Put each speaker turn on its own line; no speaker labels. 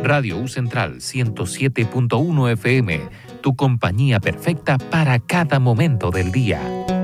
Radio U Central 107.1 FM, tu compañía perfecta para cada momento del día.